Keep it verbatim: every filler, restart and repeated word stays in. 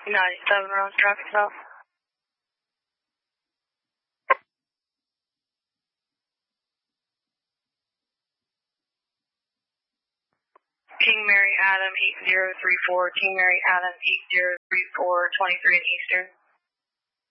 ninety-seven rounds, traffic stop. King Mary Adam eight zero three four, King Mary Adam eight zero three four, twenty-three in Eastern.